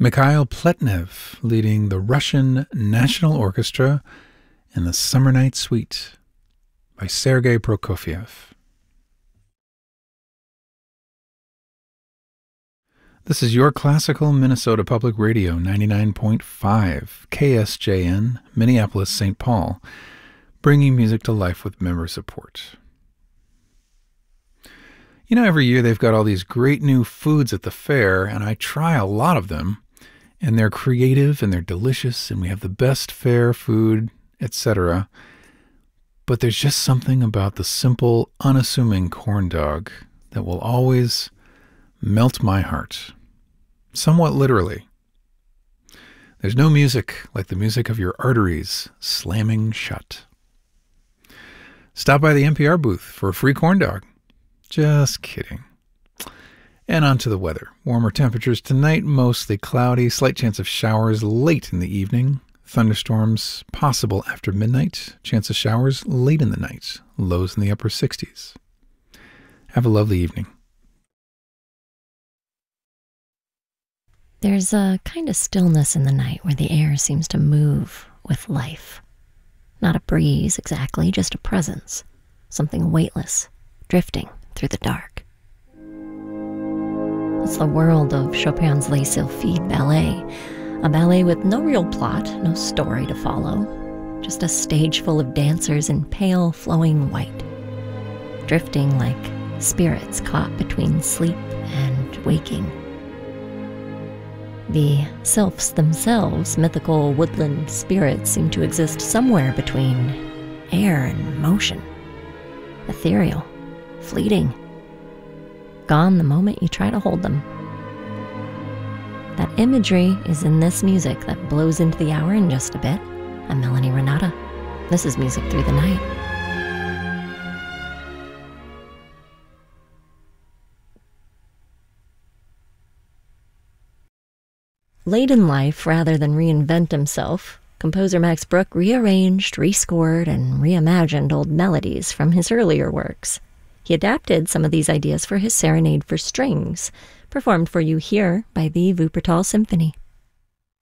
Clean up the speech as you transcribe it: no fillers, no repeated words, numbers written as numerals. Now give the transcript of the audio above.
Mikhail Pletnev leading the Russian National Orchestra in the Summer Night Suite by Sergei Prokofiev. This is your classical Minnesota Public Radio 99.5 KSJN, Minneapolis, St. Paul, bringing music to life with member support. You know, every year they've got all these great new foods at the fair, and I try a lot of them, and they're creative and they're delicious, and we have the best fair food, etc. But there's just something about the simple, unassuming corn dog that will always melt my heart, somewhat literally. There's no music like the music of your arteries slamming shut. Stop by the NPR booth for a free corn dog. Just kidding. And on to the weather. Warmer temperatures tonight, mostly cloudy, slight chance of showers late in the evening. Thunderstorms possible after midnight, chance of showers late in the night, lows in the upper 60s. Have a lovely evening. There's a kind of stillness in the night where the air seems to move with life. Not a breeze exactly, just a presence. Something weightless, drifting through the dark. It's the world of Chopin's Les Sylphides ballet, a ballet with no real plot, no story to follow, just a stage full of dancers in pale, flowing white, drifting like spirits caught between sleep and waking. The sylphs themselves, mythical woodland spirits, seem to exist somewhere between air and motion, ethereal, fleeting, gone the moment you try to hold them. That imagery is in this music that blows into the hour in just a bit. I'm Melanie Renata. This is Music Through the Night. Late in life, rather than reinvent himself, composer Max Bruch rearranged, rescored, and reimagined old melodies from his earlier works. He adapted some of these ideas for his Serenade for Strings, performed for you here by the Wuppertal Symphony.